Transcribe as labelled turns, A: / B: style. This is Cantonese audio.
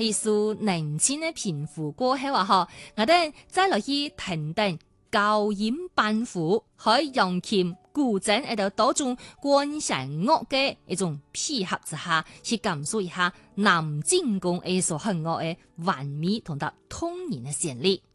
A: 係數年輕嘅貧富過後啊，我哋再來去評定高音板斧喺揚琴、古箏喺度多種關弦樂嘅一種配合之下，去感受一下南進攻藝術很樂嘅完美同埋動人嘅旋律。